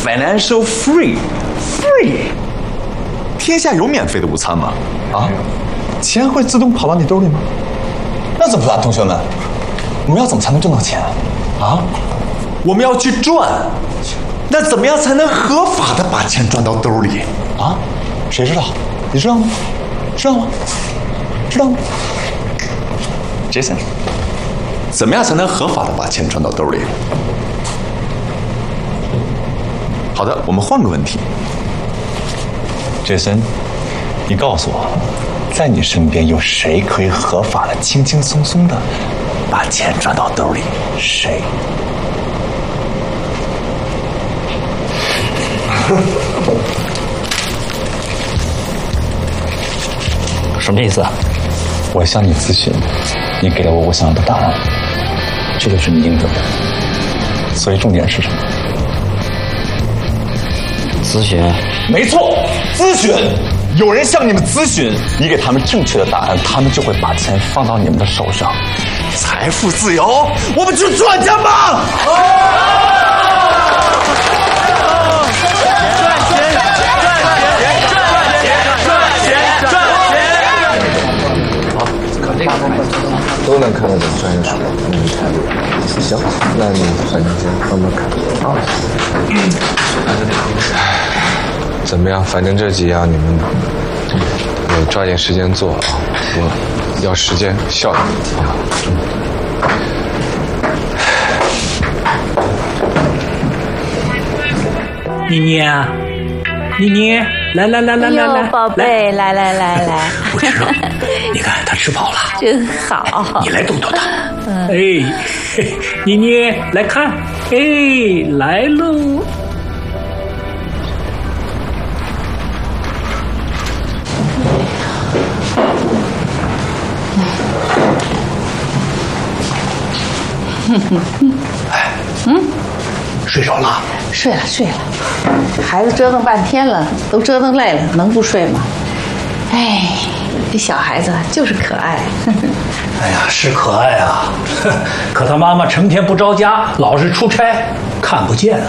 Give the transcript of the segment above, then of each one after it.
financial free，天下有免费的午餐吗？啊，钱会自动跑到你兜里吗？ 那怎么办，同学们？我们要怎么才能挣到钱啊？ 我们要去赚，那怎么样才能合法的把钱赚到兜里？ 啊？谁知道？你知道吗？知道吗？知道吗 ？Jason， 怎么样才能合法的把钱赚到兜里？好的，我们换个问题。 Jason， 你告诉我，在你身边有谁可以合法的、轻轻松松的把钱赚到兜里？谁？ 什么意思啊？ 我向你咨询，你给了我想要的答案，这就是你应得的。所以重点是什么？ 咨询？ 没错，咨询。有人向你们咨询，你给他们正确的答案，他们就会把钱放到你们的手上。 财富自由，我们去赚钱吧！ 都能看得懂专业术语，行，那你反正先慢慢看啊。怎么样？反正这几样你们也抓紧时间做啊，我要时间效率啊。 妮妮啊，妮妮，来， 宝贝，来， 不吃了。你看他吃饱了， 真好。 你来逗逗他。哎，妮妮来看，哎，来喽。睡着了？ 睡了。孩子折腾半天了，都折腾累了，能不睡吗？哎，这小孩子就是可爱。 哎呀，是可爱啊，可他妈妈成天不着家，老是出差，看不见啊。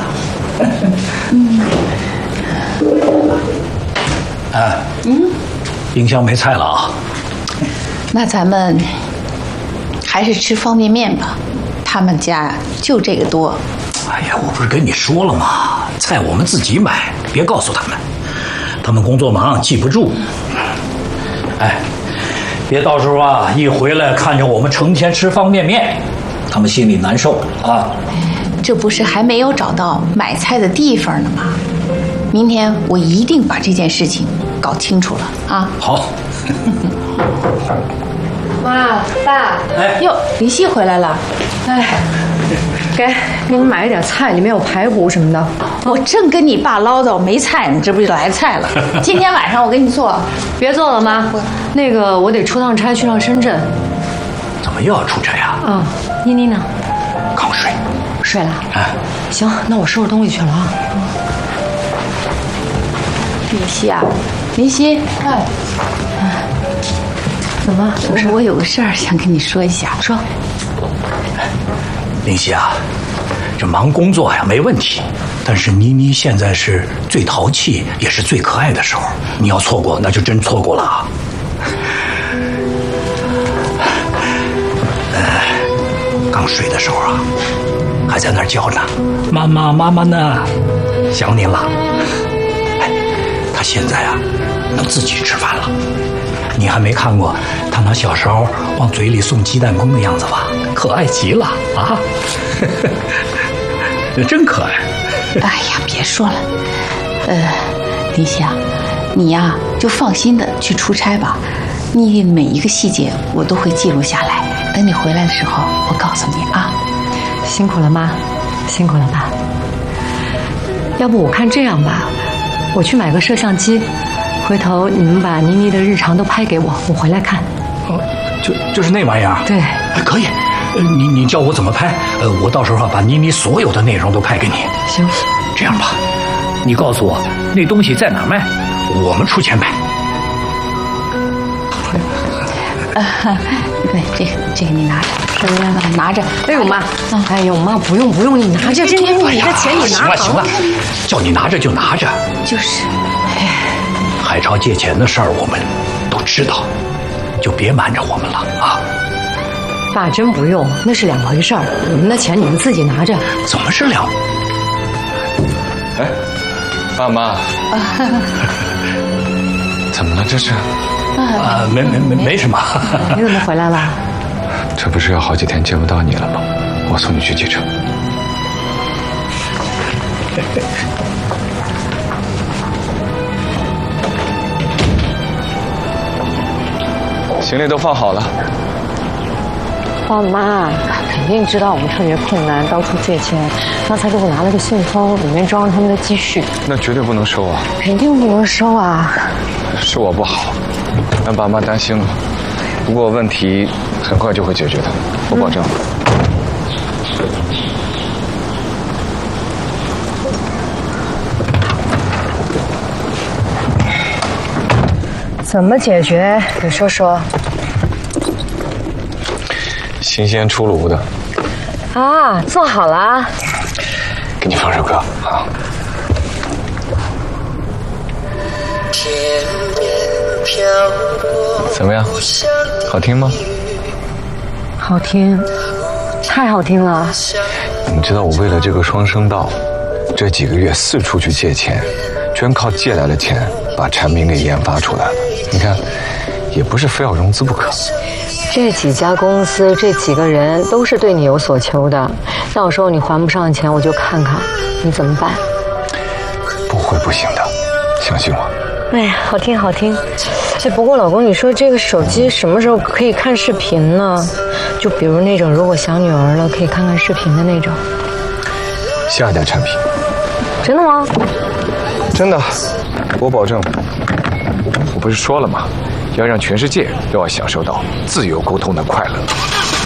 哎，冰箱没菜了啊。 那咱们还是吃方便面吧，他们家就这个多。 哎呀，我不是跟你说了吗？菜我们自己买，别告诉他们，他们工作忙记不住。哎，别到时候啊一回来看见我们成天吃方便面，他们心里难受啊。 这不是还没有找到买菜的地方呢吗？明天我一定把这件事情搞清楚了啊。 好。 妈爸， 哎哟，林夕回来了。 哎，给你们买一点菜，里面有排骨什么的。 我正跟你爸唠叨没菜呢，这不就来菜了？今天晚上我给你做。 别做了，妈。那个我得出趟差去趟深圳。 怎么又要出差啊？ 啊，妮妮呢？ 刚睡。 睡了。 哎， 行，那我收拾东西去了啊。 林夕啊，林夕， 哎，怎么？ 我有个事儿想跟你说一下。 说。 林夕啊，这忙工作呀没问题，但是妮妮现在是最淘气也是最可爱的时候，你要错过那就真错过了啊。刚睡的时候啊，还在那儿叫呢，妈妈呢，想你了。哎，他现在啊能自己吃饭了。你还没看过他拿小勺往嘴里送鸡蛋羹的样子吧？可爱极了啊！真可爱。 哎呀，别说了，林夕啊，你呀就放心的去出差吧，你每一个细节我都会记录下来，等你回来的时候我告诉你啊。 辛苦了妈，辛苦了爸。要不我看这样吧，我去买个摄像机。回头你们把妮妮的日常都拍给我，我回来看。 哦，就是那玩意儿。 对， 可以。你教我怎么拍？我到时候把妮妮所有的内容都拍给你。 行， 这样吧，你告诉我那东西在哪儿卖，我们出钱买。 对，这个你拿着， 什么呀？ 拿着。 哎呦妈！哎呦妈，不用，你拿着，这是你的钱，你拿。 行了，叫你拿着就拿着。 就是， 海潮借钱的事儿我们都知道，就别瞒着我们了啊。 爸，真不用，那是两回事儿。你们的钱你们自己拿着。 怎么是两？ 哎，爸妈，怎么了这是？ 没什么。 你怎么回来了？ 这不是有好几天见不到你了吗？我送你去机场。行李都放好了。 爸妈肯定知道我们特别困难，到处借钱。刚才给我拿了个信封，里面装了他们的积蓄。 那绝对不能收啊！ 肯定不能收啊！ 是我不好，让爸妈担心了。不过问题很快就会解决的，我保证。 怎么解决？你说说。 新鲜出炉的。 啊，做好了。 给你放首歌啊。怎么样？好听吗？ 好听，太好听了。 你知道我为了这个双声道，这几个月四处去借钱，全靠借来的钱把产品给研发出来了。你看，也不是非要融资不可。 这几家公司，这几个人都是对你有所求的。到时候你还不上钱，我就看看你怎么办。 不会不行的，相信我。 哎呀，好听好听。哎，不过老公，你说这个手机什么时候可以看视频呢？就比如那种如果想女儿了可以看看视频的那种。 下一代产品。 真的吗？ 真的，我保证。我不是说了吗？要让全世界都要享受到自由沟通的快乐。